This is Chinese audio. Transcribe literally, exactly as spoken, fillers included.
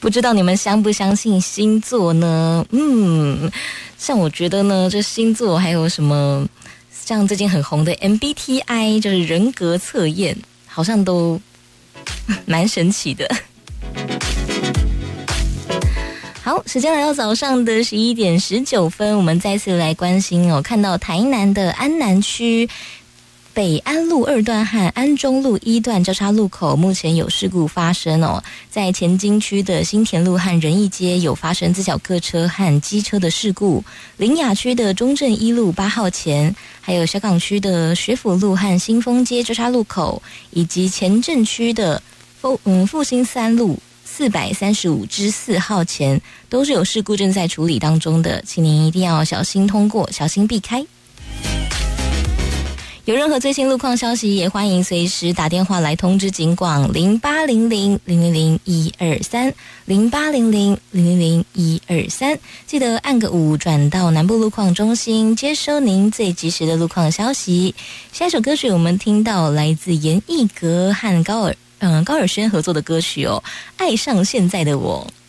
不知道你们相不相信星座呢？嗯，像我觉得呢，这星座还有什么，像最近很红的 M B T I， 就是人格测验，好像都蛮神奇的。好，时间来到早上的十一点十九分，我们再次来关心哦，看到台南的安南区北安路二段和安中路一段交叉路口目前有事故发生哦，在前金区的新田路和仁义街有发生自小客车和机车的事故，苓雅区的中正一路八号前，还有小港区的学府路和新丰街交叉路口，以及前镇区的复嗯复兴三路四百三十五之四号前都是有事故正在处理当中的，请您一定要小心通过，小心避开。有任何最新路况消息，也欢迎随时打电话来通知警广零八零零零零零一二三零八零零零零零一二三，记得按个五转到南部路况中心，接收您最及时的路况消息。下一首歌曲我们听到来自严艺格和高尔嗯高尔宣合作的歌曲哦，《爱上现在的我》。